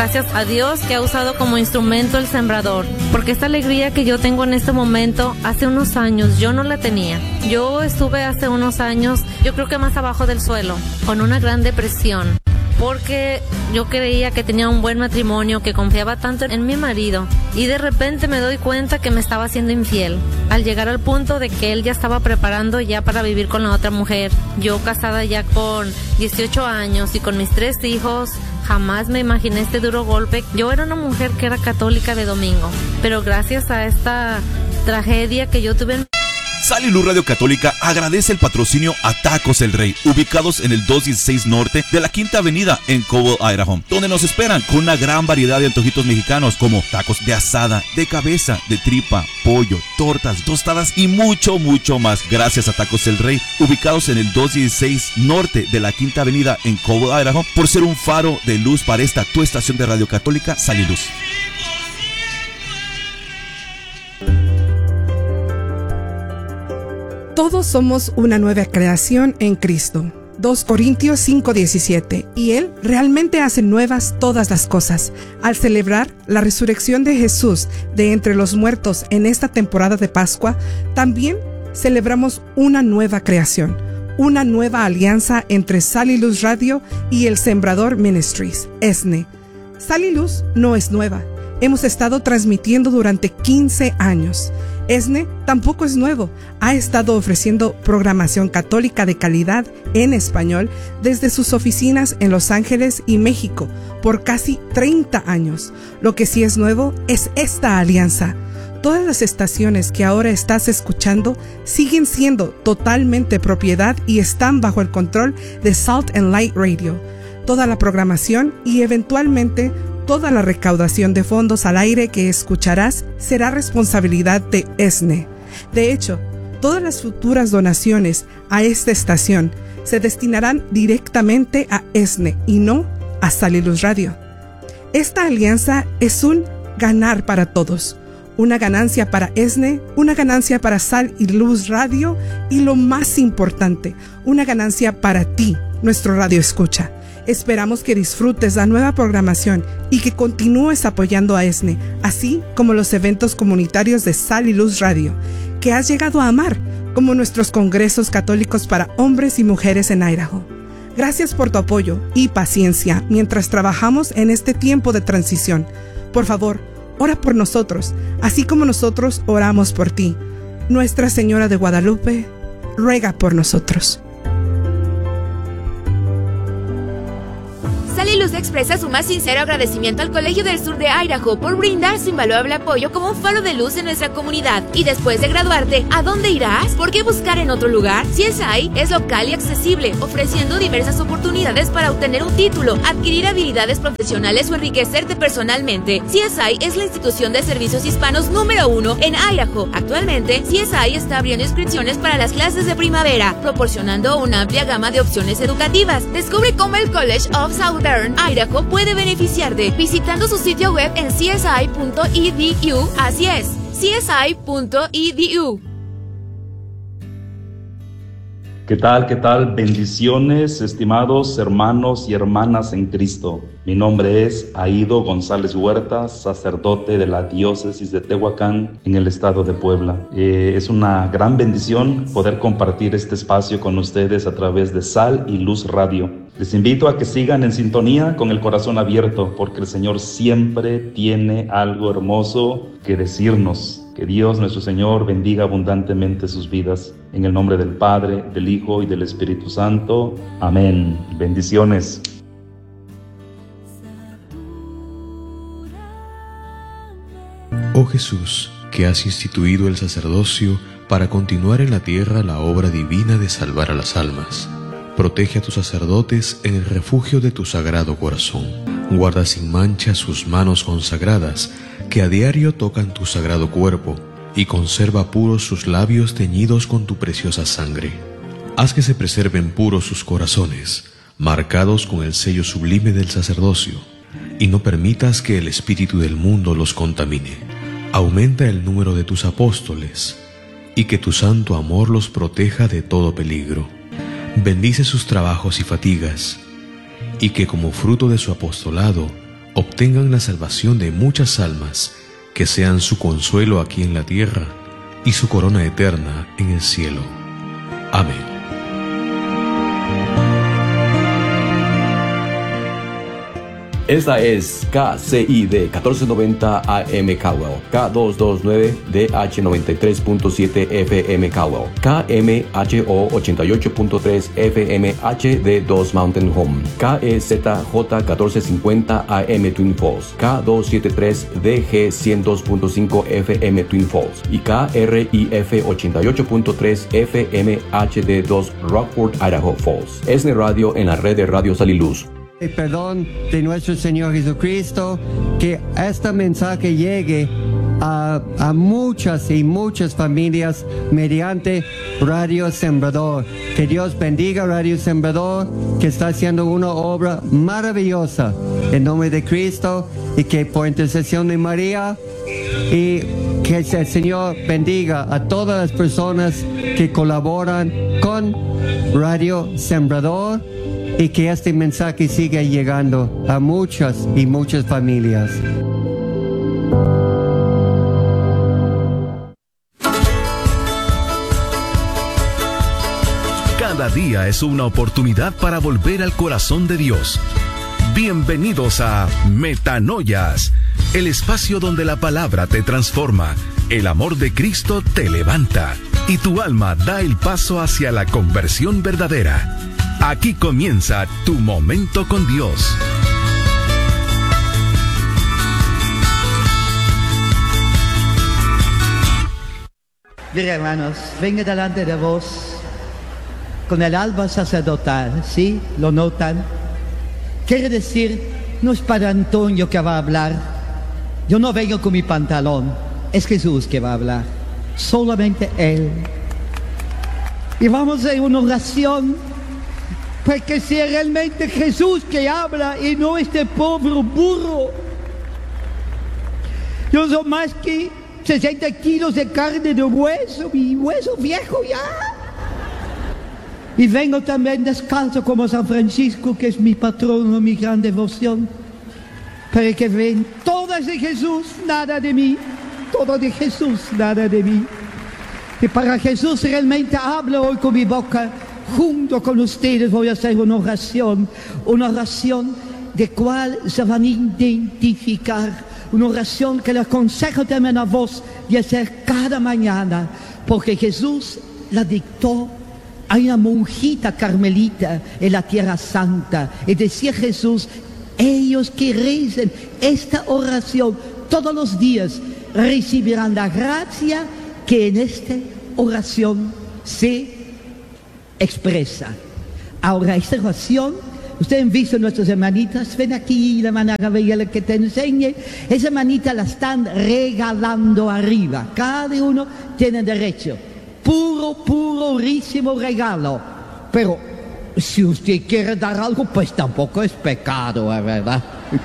Gracias a Dios que ha usado como instrumento el sembrador, porque esta alegría que yo tengo en este momento, hace unos años yo no la tenía. Yo estuve hace unos años, yo creo que más abajo del suelo, con una gran depresión, porque yo creía que tenía un buen matrimonio, que confiaba tanto en mi marido, y de repente me doy cuenta que me estaba siendo infiel, al llegar al punto de que él ya estaba preparando ya para vivir con la otra mujer. Yo casada ya con 18 años y con mis 3 hijos, jamás me imaginé este duro golpe. Yo era una mujer que era católica de domingo, pero gracias a esta tragedia que yo tuve... Sal y Luz Radio Católica agradece el patrocinio a Tacos El Rey, ubicados en el 216 Norte de la Quinta Avenida en Cobble, Idaho, donde nos esperan con una gran variedad de antojitos mexicanos como tacos de asada, de cabeza, de tripa, pollo, tortas, tostadas y mucho, mucho más. Gracias a Tacos El Rey, ubicados en el 216 Norte de la Quinta Avenida en Cobble, Idaho, por ser un faro de luz para esta tu estación de Radio Católica, Sal y Luz. Todos somos una nueva creación en Cristo. 2 Corintios 5:17. Y Él realmente hace nuevas todas las cosas. Al celebrar la resurrección de Jesús de entre los muertos en esta temporada de Pascua, también celebramos una nueva creación, una nueva alianza entre Sal y Luz Radio y el Sembrador Ministries, ESNE. Sal y Luz no es nueva. Hemos estado transmitiendo durante 15 años. ESNE tampoco es nuevo. Ha estado ofreciendo programación católica de calidad en español desde sus oficinas en Los Ángeles y México por casi 30 años. Lo que sí es nuevo es esta alianza. Todas las estaciones que ahora estás escuchando siguen siendo totalmente propiedad y están bajo el control de Salt and Light Radio. Toda la programación y eventualmente toda la recaudación de fondos al aire que escucharás será responsabilidad de ESNE. De hecho, todas las futuras donaciones a esta estación se destinarán directamente a ESNE y no a Sal y Luz Radio. Esta alianza es un ganar para todos. Una ganancia para ESNE, una ganancia para Sal y Luz Radio y lo más importante, una ganancia para ti, nuestro radio escucha. Esperamos que disfrutes la nueva programación y que continúes apoyando a ESNE, así como los eventos comunitarios de Sal y Luz Radio, que has llegado a amar, como nuestros congresos católicos para hombres y mujeres en Idaho. Gracias por tu apoyo y paciencia mientras trabajamos en este tiempo de transición. Por favor, ora por nosotros, así como nosotros oramos por ti. Nuestra Señora de Guadalupe, ruega por nosotros. Sal y Luz expresa su más sincero agradecimiento al Colegio del Sur de Idaho por brindar su invaluable apoyo como un faro de luz en nuestra comunidad. Y después de graduarte, ¿a dónde irás? ¿Por qué buscar en otro lugar? CSI es local y accesible, ofreciendo diversas oportunidades para obtener un título, adquirir habilidades profesionales o enriquecerte personalmente. CSI es la institución de servicios hispanos número 1 en Idaho. Actualmente, CSI está abriendo inscripciones para las clases de primavera, proporcionando una amplia gama de opciones educativas. Descubre cómo el College of Southern Idaho puede beneficiarte visitando su sitio web en csi.edu. Así es, csi.edu. ¿Qué tal? ¿Qué tal? Bendiciones, estimados hermanos y hermanas en Cristo. Mi nombre es Aido González Huerta, sacerdote de la diócesis de Tehuacán en el estado de Puebla. Es una gran bendición poder compartir este espacio con ustedes a través de Sal y Luz Radio. Les invito a que sigan en sintonía con el corazón abierto, porque el Señor siempre tiene algo hermoso que decirnos. Que Dios nuestro Señor bendiga abundantemente sus vidas. En el nombre del Padre, del Hijo y del Espíritu Santo. Amén. Bendiciones. Oh Jesús, que has instituido el sacerdocio para continuar en la tierra la obra divina de salvar a las almas. Protege a tus sacerdotes en el refugio de tu sagrado corazón. Guarda sin mancha sus manos consagradas, que a diario tocan tu sagrado cuerpo, y conserva puros sus labios teñidos con tu preciosa sangre. Haz que se preserven puros sus corazones, marcados con el sello sublime del sacerdocio, y no permitas que el espíritu del mundo los contamine. Aumenta el número de tus apóstoles, y que tu santo amor los proteja de todo peligro. Bendice sus trabajos y fatigas, y que como fruto de su apostolado obtengan la salvación de muchas almas, que sean su consuelo aquí en la tierra y su corona eterna en el cielo. Amén. Esta es KCID 1490 AM Cowell, K229 DH 93.7 FM Cowell, KMHO 88.3 FM HD2 Mountain Home, KEZJ 1450 AM Twin Falls, K273 DG 102.5 FM Twin Falls y KRIF 88.3 FM HD2 Rockford, Idaho Falls. ESNE Radio en la red de Radio Sal y Luz. El perdón de nuestro Señor Jesucristo, que este mensaje llegue a muchas y muchas familias mediante Radio Sembrador. Que Dios bendiga Radio Sembrador, que está haciendo una obra maravillosa en nombre de Cristo, y que por intercesión de María, y que el Señor bendiga a todas las personas que colaboran con Radio Sembrador, y que este mensaje siga llegando a muchas y muchas familias. Cada día es una oportunidad para volver al corazón de Dios. Bienvenidos a Metanoias, el espacio donde la palabra te transforma, el amor de Cristo te levanta y tu alma da el paso hacia la conversión verdadera. Aquí comienza tu momento con Dios. Mira, hermanos, venga delante de vos con el alba sacerdotal, ¿sí? ¿Lo notan? Quiere decir, no es Padre Antonio que va a hablar. Yo no vengo con mi pantalón. Es Jesús que va a hablar. Solamente Él. Y vamos a hacer una oración, porque sea realmente Jesús que habla y no este pobre burro. Yo soy más que 60 kilos de carne de hueso, mi hueso viejo ya. Y vengo también descalzo como San Francisco, que es mi patrono, mi gran devoción, para que vean todo es de Jesús, nada de mí, todo de Jesús, nada de mí. Y para Jesús realmente hablo hoy con mi boca. Junto con ustedes voy a hacer una oración de cual se van a identificar, una oración que les aconsejo también a vos de hacer cada mañana, porque Jesús la dictó a una monjita carmelita en la Tierra Santa, y decía Jesús, ellos que recen esta oración todos los días recibirán la gracia que en esta oración se expresa. Ahora, esta oración, ustedes han visto nuestras hermanitas, ven aquí la manera bella que te enseñe, esa manita la están regalando arriba, cada uno tiene derecho, purísimo regalo, pero si usted quiere dar algo, pues tampoco es pecado, ¿verdad?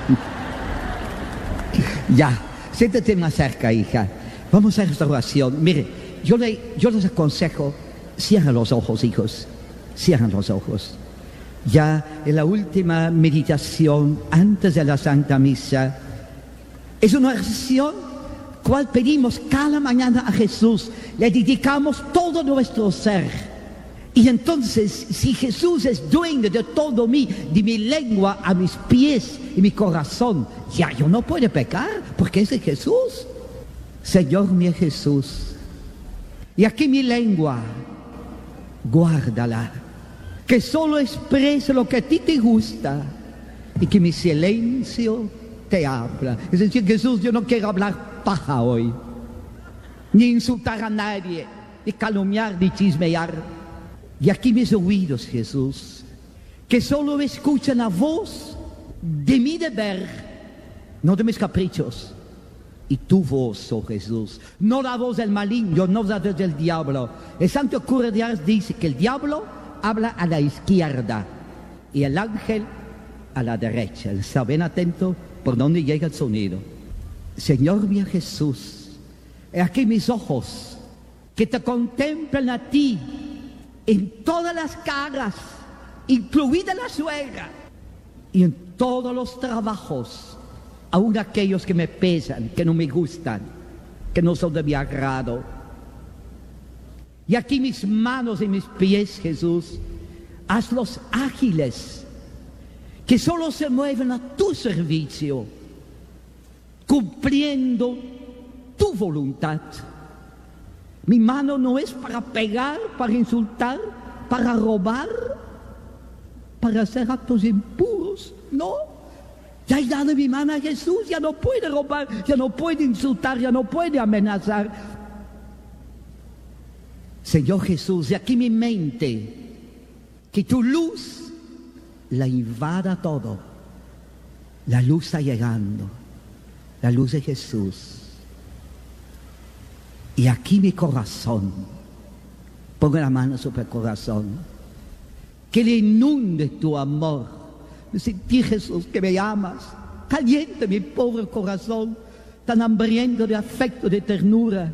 Ya, siéntate más cerca, hija, vamos a hacer esta oración. Mire, yo les aconsejo, cierren los ojos, hijos, cierren los ojos. Ya en la última meditación antes de la Santa Misa, es una oración cual pedimos cada mañana a Jesús, le dedicamos todo nuestro ser. Y entonces, si Jesús es dueño de todo mí, de mi lengua a mis pies y mi corazón, ya yo no puedo pecar, porque es de Jesús. Señor mío Jesús, y aquí mi lengua, guárdala, que solo exprese lo que a ti te gusta y que mi silencio te habla. Es decir, Jesús, yo no quiero hablar paja hoy, ni insultar a nadie, ni calumniar, ni chismear. Y aquí mis oídos, Jesús, que solo escuchan la voz de mi deber, no de mis caprichos. Y tu voz, oh Jesús, no la voz del maligno, no la voz del diablo. El Santo Cura de Ars dice que el diablo habla a la izquierda y el ángel a la derecha. Está bien atento por donde llega el sonido. Señor mío Jesús, he aquí mis ojos que te contemplan a ti en todas las caras, incluida la suegra, y en todos los trabajos aún aquellos que me pesan, que no me gustan, que no son de mi agrado. Y aquí mis manos y mis pies, Jesús, hazlos ágiles, que solo se mueven a tu servicio, cumpliendo tu voluntad. Mi mano no es para pegar, para insultar, para robar, para hacer actos impuros, no. Ya he dado mi mano a Jesús, ya no puede robar, ya no puede insultar, ya no puede amenazar. Señor Jesús, de aquí mi mente, que tu luz la invada todo. La luz está llegando, la luz de Jesús. Y aquí mi corazón, pongo la mano sobre el corazón, que le inunde tu amor. Me sentí, Jesús, que me amas. Caliente mi pobre corazón, tan hambriento de afecto, de ternura.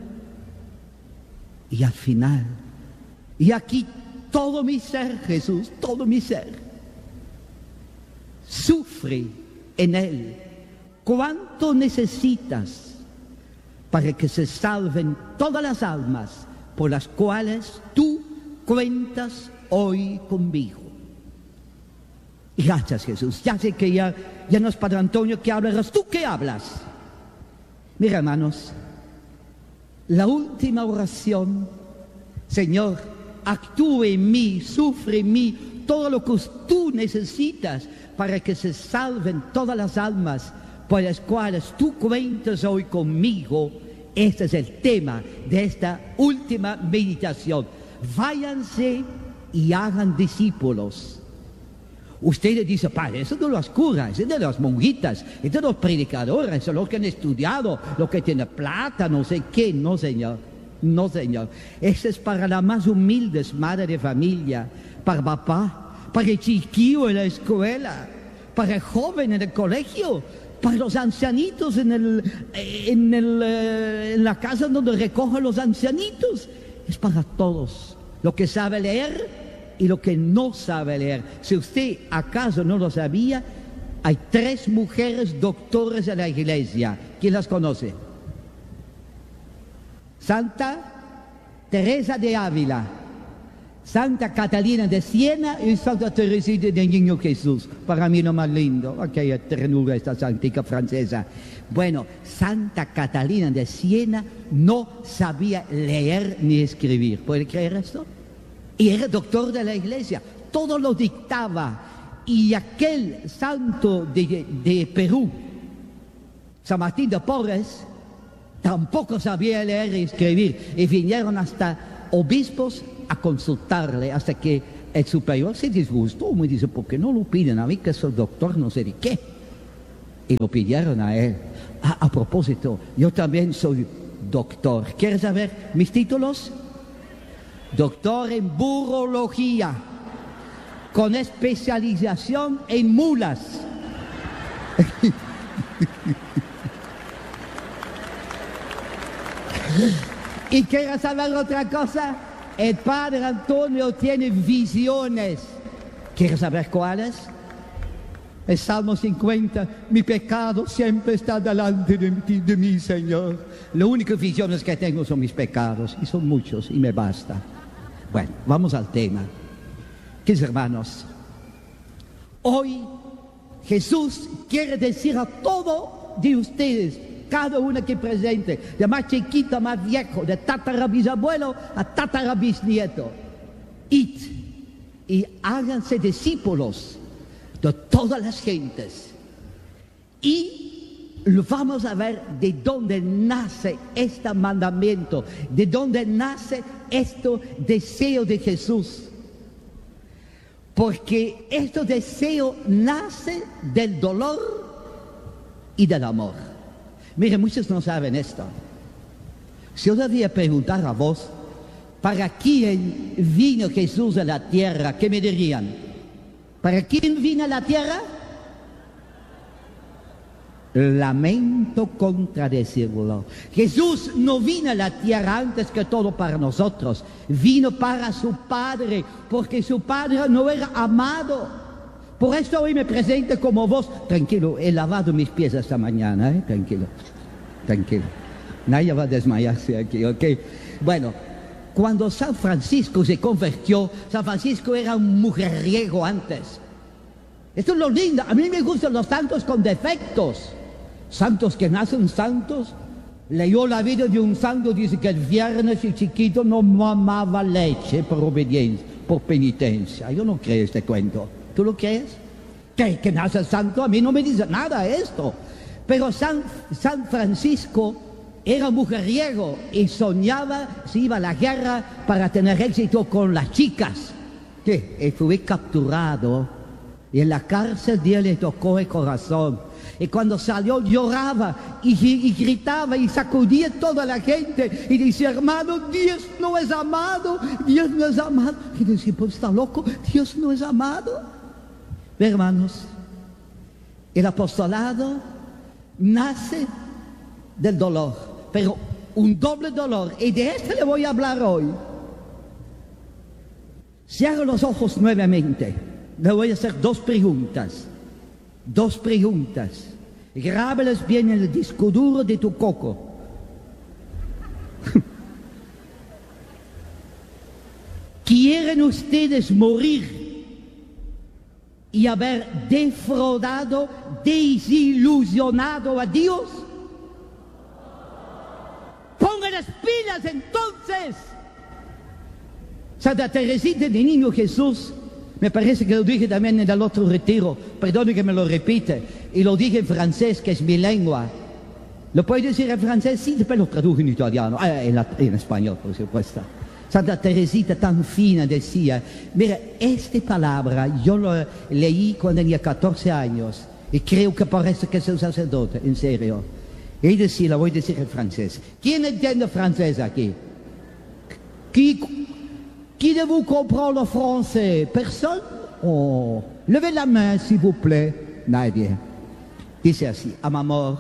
Y al final, y aquí todo mi ser, Jesús, todo mi ser, sufre en Él. ¿Cuánto necesitas para que se salven todas las almas por las cuales tú cuentas hoy conmigo? Gracias, Jesús. Ya sé que ya no es Padre Antonio que habla, eres tú que hablas. Mira, hermanos, la última oración: Señor, actúe en mí, sufre en mí todo lo que tú necesitas para que se salven todas las almas por las cuales tú cuentas hoy conmigo. Este es el tema de esta última meditación. Váyanse y hagan discípulos. Ustedes dicen, Padre, eso de los curas, eso de las monjitas, eso de los predicadores, eso es lo que han estudiado, lo que tiene plata, no sé qué. No, Señor, no, Señor. Eso es para las más humildes madres de familia, para papá, para el chiquillo en la escuela, para el joven en el colegio, para los ancianitos en la casa donde recogen los ancianitos. Es para todos, lo que sabe leer y lo que no sabe leer. Si usted acaso no lo sabía, hay 3 mujeres doctores de la iglesia. ¿Quién las conoce? Santa Teresa de Ávila, Santa Catalina de Siena y Santa Teresita de Niño Jesús. Para mí lo más lindo, aquella ternura, esta santica francesa. Bueno, Santa Catalina de Siena no sabía leer ni escribir. ¿Puede creer esto? Y era doctor de la iglesia, todo lo dictaba. Y aquel santo de Perú, San Martín de Porres, tampoco sabía leer y escribir. Y vinieron hasta obispos a consultarle, hasta que el superior se disgustó. Me dice, ¿por qué no lo piden a mí, que soy doctor no sé de qué? Y lo pidieron a él. A propósito, yo también soy doctor. ¿Quieres saber mis títulos? Doctor en burología, con especialización en mulas. ¿Y quieres saber otra cosa? El Padre Antonio tiene visiones. ¿Quieres saber cuáles? El Salmo 50, mi pecado siempre está delante de mí, Señor. Las únicas visiones que tengo son mis pecados, y son muchos, y me basta. Bueno, vamos al tema. Queridos hermanos, hoy Jesús quiere decir a todos de ustedes, cada uno que presente, de más chiquito a más viejo, de tatarabisabuelo a tatarabisnieto, id y háganse discípulos de todas las gentes. Y vamos a ver de dónde nace este mandamiento, de dónde nace este deseo de Jesús. Porque este deseo nace del dolor y del amor. Miren, muchos no saben esto. Si yo debía preguntar a vos, ¿para quién vino Jesús a la tierra? ¿Qué me dirían? ¿Para quién vino a la tierra? Lamento contradecirlo. Jesús no vino a la tierra antes que todo para nosotros. Vino para su Padre, porque su Padre no era amado. Por esto hoy me presento como vos. Tranquilo, he lavado mis pies esta mañana, ¿eh? Tranquilo, tranquilo. Nadie va a desmayarse aquí, ¿ok? Bueno, cuando San Francisco se convirtió, San Francisco era un mujeriego antes. Esto es lo lindo. A mí me gustan los santos con defectos. Santos que nacen santos. Leyó la vida de un santo, dice que el viernes el chiquito no mamaba leche por obediencia, por penitencia. Yo no creo este cuento. ¿Tú lo crees? ¿Que nace santo? A mí no me dice nada esto. Pero San Francisco era mujeriego y soñaba, se iba a la guerra para tener éxito con las chicas. Y fue capturado y en la cárcel Dios le tocó el corazón. Y cuando salió lloraba y gritaba y sacudía toda la gente y decía, hermano, Dios no es amado, Dios no es amado. Y decía, pues está loco, Dios no es amado. Hermanos, el apostolado nace del dolor, pero un doble dolor, y de este le voy a hablar hoy. Cierra los ojos nuevamente, le voy a hacer dos preguntas. Grábelas bien en el disco duro de tu coco. ¿Quieren ustedes morir y haber defraudado, desilusionado a Dios? Pongan las pilas entonces. Santa Teresita de Niño Jesús, me parece que lo dije también en el otro retiro, perdone que me lo repite, y lo dije en francés, que es mi lengua. ¿Lo puedo decir en francés? Sí, después lo traduje en italiano, en español, por supuesto. Santa Teresita tan fina decía, mira, esta palabra yo lo leí cuando tenía 14 años y creo que parece que soy un sacerdote, en serio. Y decía, la voy a decir en francés. ¿Quién entiende francés aquí? Qui de vous comprend le français? Personne? Oh, levez la main, s'il vous plaît. Nadie. Dice así, à ma mort,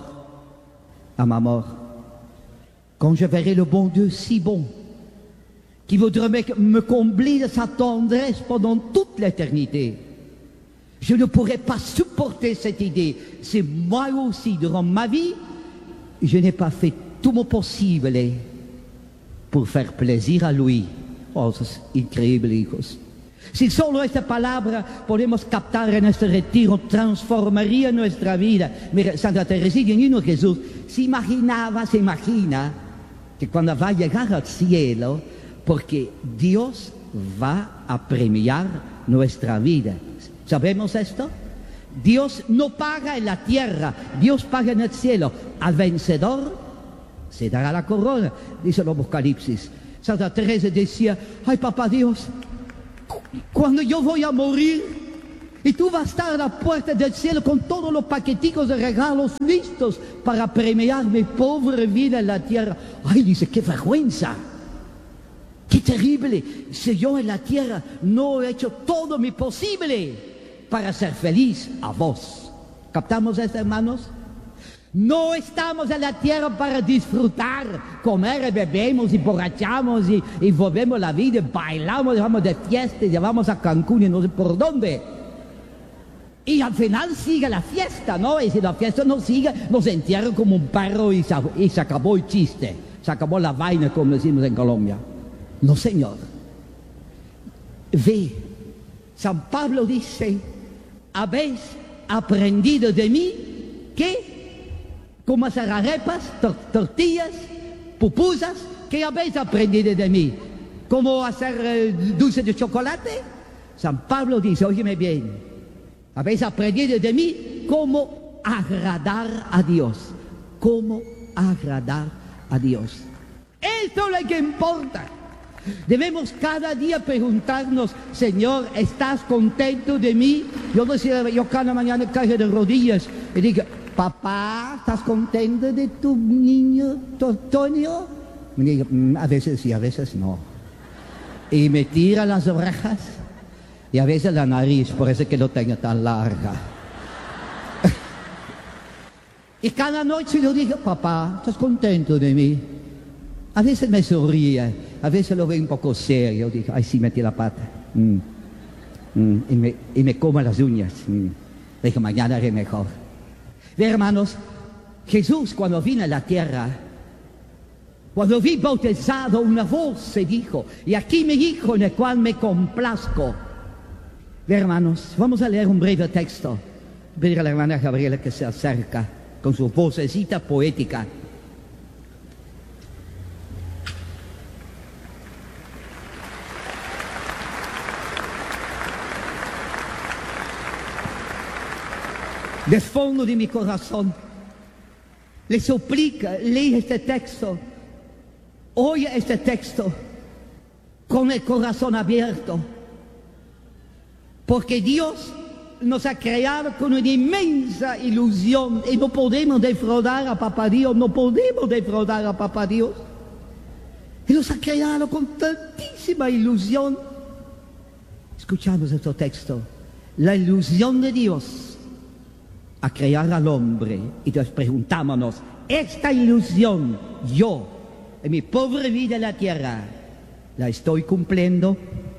quand je verrai le bon Dieu si bon, qui voudrait me combler de sa tendresse pendant toute l'éternité, je ne pourrais pas supporter cette idée. C'est moi aussi, durant ma vie, je n'ai pas fait tout mon possible pour faire plaisir à lui. Oh, eso es increíble, hijos. Si solo esta palabra podemos captar en este retiro, transformaría nuestra vida. Mira, Santa Teresita de Niño Jesús se imagina que cuando va a llegar al cielo, porque Dios va a premiar nuestra vida. ¿Sabemos esto? Dios no paga en la tierra, Dios paga en el cielo. Al vencedor se dará la corona, dice el Apocalipsis. Santa Teresa decía, ay papá Dios, cuando yo voy a morir y tú vas a estar a la puerta del cielo con todos los paqueticos de regalos listos para premiar mi pobre vida en la tierra. Ay, dice, qué vergüenza, qué terrible, si yo en la tierra no he hecho todo mi posible para ser feliz a vos. ¿Captamos esto, hermanos? No estamos en la tierra para disfrutar, comer, bebemos y borrachamos y volvemos la vida, bailamos, vamos de fiesta, y vamos a Cancún y no sé por dónde. Y al final sigue la fiesta, ¿no? Y si la fiesta no sigue, nos entierran como un perro y se acabó el chiste. Se acabó la vaina, como decimos en Colombia. No, señor. Ve, San Pablo dice, habéis aprendido de mí que cómo hacer arepas, tortillas, pupusas. ¿Qué habéis aprendido de mí? ¿Cómo hacer dulce de chocolate? San Pablo dice, óyeme bien, habéis aprendido de mí cómo agradar a Dios. Cómo agradar a Dios. Esto es lo que importa. Debemos cada día preguntarnos, Señor, ¿estás contento de mí? Yo cada mañana caigo de rodillas y digo, papá, ¿estás contento de tu niño Antonio? Me digo, a veces sí, a veces no. Y me tira las orejas y a veces la nariz, por eso que lo tengo tan larga. Y cada noche yo digo, papá, ¿estás contento de mí? A veces me sonríe, a veces lo veo un poco serio, digo, ay sí, metí la pata. y me como las uñas. Dijo, mañana haré mejor. Hermanos, Jesús cuando vino a la tierra, cuando vi bautizado, una voz se dijo, y aquí mi hijo en el cual me complazco. Hermanos, vamos a leer un breve texto. Pedir a la hermana Gabriela que se acerca con su vocecita poética. Del fondo de mi corazón, le suplica, lee este texto, oye este texto con el corazón abierto, porque Dios nos ha creado con una inmensa ilusión y no podemos defraudar a Papá Dios, no podemos defraudar a Papá Dios. Él nos ha creado con tantísima ilusión. Escuchamos este texto, la ilusión de Dios a crear al hombre, y nos preguntámonos, esta ilusión, yo, en mi pobre vida en la tierra, ¿la estoy cumpliendo?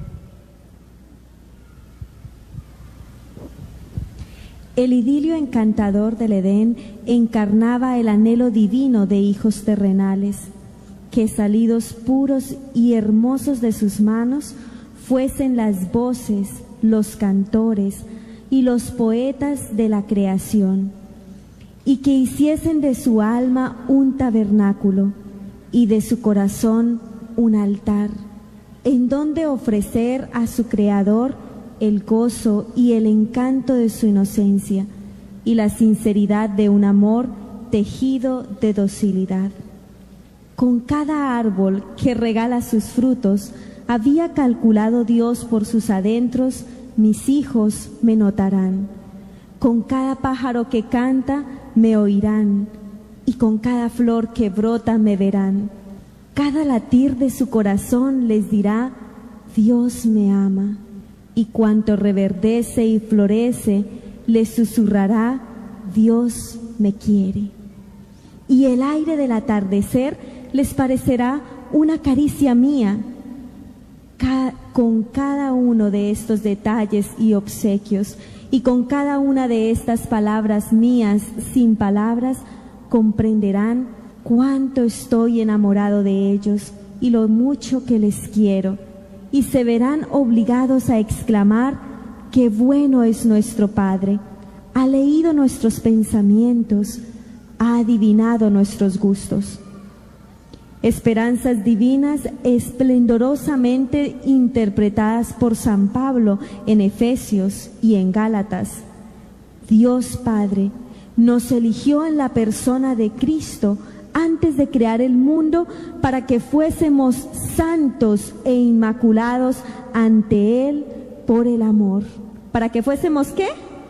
El idilio encantador del Edén encarnaba el anhelo divino de hijos terrenales, que salidos puros y hermosos de sus manos, fuesen las voces, los cantores y los poetas de la creación, y que hiciesen de su alma un tabernáculo y de su corazón un altar, en donde ofrecer a su Creador el gozo y el encanto de su inocencia y la sinceridad de un amor tejido de docilidad. Con cada árbol que regala sus frutos, había calculado Dios por sus adentros, mis hijos me notarán. Con cada pájaro que canta me oirán, y con cada flor que brota me verán. Cada latir de su corazón les dirá, Dios me ama, y cuanto reverdece y florece, les susurrará, Dios me quiere. Y el aire del atardecer les parecerá una caricia mía. Con cada uno de estos detalles y obsequios, y con cada una de estas palabras mías sin palabras, comprenderán cuánto estoy enamorado de ellos y lo mucho que les quiero, y se verán obligados a exclamar, qué bueno es nuestro Padre, ha leído nuestros pensamientos, ha adivinado nuestros gustos. Esperanzas divinas esplendorosamente interpretadas por San Pablo en Efesios y en Gálatas. Dios Padre nos eligió en la persona de Cristo antes de crear el mundo para que fuésemos santos e inmaculados ante Él por el amor. ¿Para que fuésemos qué?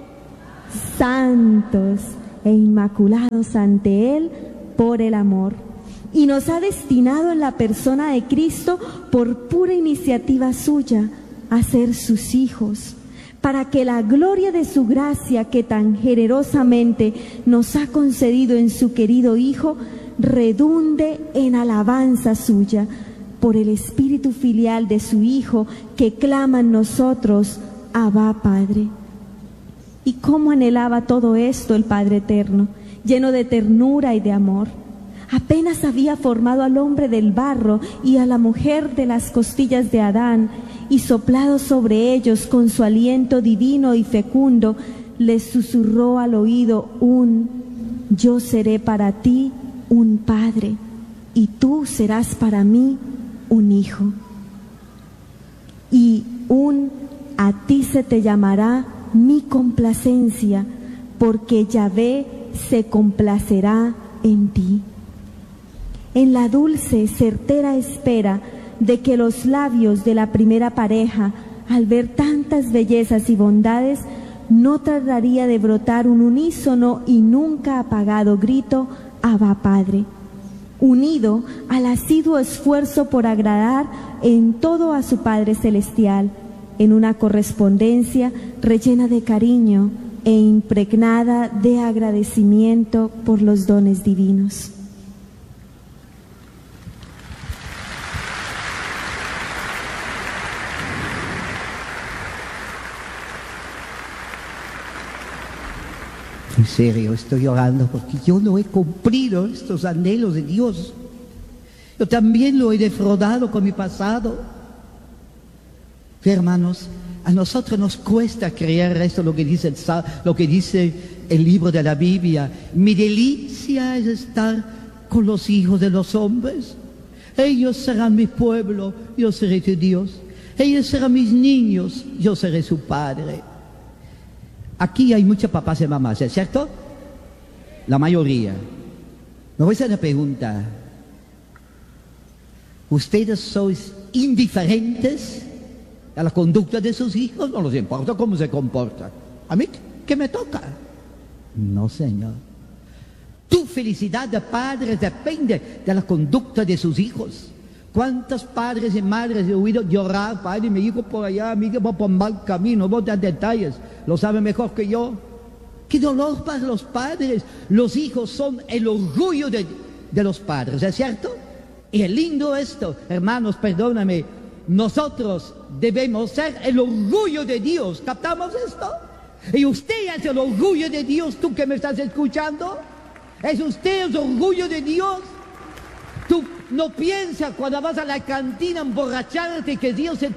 Santos e inmaculados ante Él por el amor. Y nos ha destinado en la persona de Cristo, por pura iniciativa suya, a ser sus hijos, para que la gloria de su gracia que tan generosamente nos ha concedido en su querido Hijo, redunde en alabanza suya, por el espíritu filial de su Hijo, que clama en nosotros, Abba Padre. ¿Y cómo anhelaba todo esto el Padre Eterno, lleno de ternura y de amor? Apenas había formado al hombre del barro y a la mujer de las costillas de Adán, y soplado sobre ellos con su aliento divino y fecundo, les susurró al oído yo seré para ti un padre, y tú serás para mí un hijo. Y a ti se te llamará mi complacencia, porque Yahvé se complacerá en ti. En la dulce, certera espera de que los labios de la primera pareja, al ver tantas bellezas y bondades, no tardaría de brotar un unísono y nunca apagado grito, Abba Padre, unido al asiduo esfuerzo por agradar en todo a su Padre Celestial, en una correspondencia rellena de cariño e impregnada de agradecimiento por los dones divinos. En serio, estoy llorando porque yo no he cumplido estos anhelos de Dios. Yo también lo he defraudado con mi pasado. Hermanos, a nosotros nos cuesta creer esto, lo que dice el libro de la Biblia. Mi delicia es estar con los hijos de los hombres. Ellos serán mi pueblo, yo seré tu Dios. Ellos serán mis niños, yo seré su padre. Aquí hay muchos papás y mamás, ¿es cierto? La mayoría. Me voy a hacer una pregunta. ¿Ustedes sois indiferentes a la conducta de sus hijos? No les importa cómo se comportan. ¿A mí qué me toca? No, Señor. Tu felicidad de padre depende de la conducta de sus hijos. ¿Cuántos padres y madres he oído llorar? Padre, mi hijo por allá, mi hijo va por mal camino, vos das detalles, lo sabe mejor que yo. Qué dolor para los padres. Los hijos son el orgullo de los padres, ¿es cierto? Y es lindo esto, hermanos, perdóname. Nosotros debemos ser el orgullo de Dios. ¿Captamos esto? Y usted es el orgullo de Dios, tú que me estás escuchando. ¿Es usted el orgullo de Dios? Tú no piensas cuando vas a la cantina a emborracharte que Dios se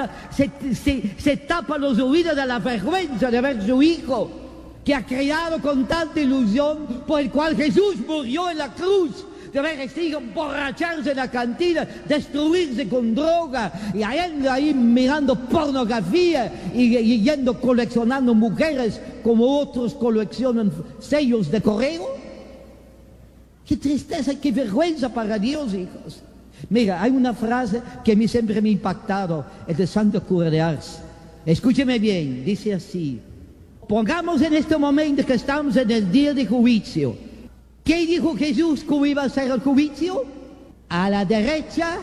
tapa los oídos de la vergüenza de ver su hijo, que ha creado con tanta ilusión, por el cual Jesús murió en la cruz, de ver a hijo emborracharse en la cantina, destruirse con droga, y ahí mirando pornografía y yendo coleccionando mujeres como otros coleccionan sellos de correo. Qué tristeza, qué vergüenza para Dios, hijos. Mira, hay una frase que a mí siempre me ha impactado, es de Santo Cura de Ars. Escúcheme bien, dice así: pongamos en este momento que estamos en el día de juicio. ¿Qué dijo Jesús cómo iba a ser el juicio? A la derecha,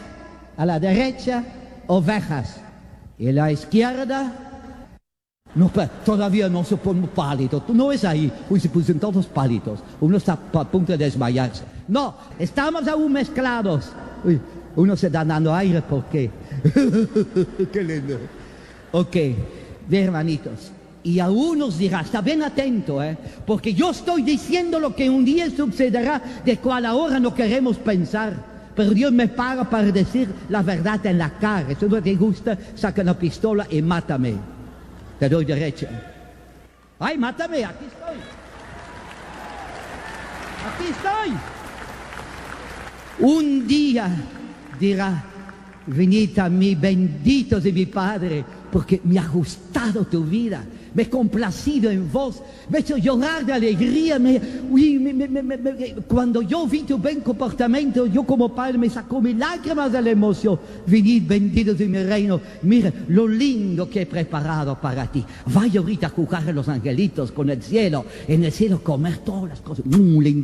ovejas. Y a la izquierda, no, todavía no se pone pálido. No es ahí. Uy, se pusieron todos pálidos. Uno está a punto de desmayarse. No, estamos aún mezclados. Uy, uno se está dando aire, ¿por qué? Qué lindo. Ok, bien, hermanitos. Y a unos dirá, está bien atento, porque yo estoy diciendo lo que un día sucederá, de cual ahora no queremos pensar. Pero Dios me paga para decir la verdad en la cara. Si no te gusta, saca una pistola y mátame. Te doy derecho. ¡Ay, mátame! Aquí estoy. Aquí estoy. Un día dirá, venid a mí, benditos de mi Padre, porque me ha gustado tu vida, me he complacido en vos, me he hecho llorar de alegría. Cuando yo vi tu buen comportamiento, yo como padre me sacó mis lágrimas de la emoción. Venid, benditos de mi reino, mira lo lindo que he preparado para ti. Vaya ahorita a jugar a los angelitos con el cielo, en el cielo comer todas las cosas.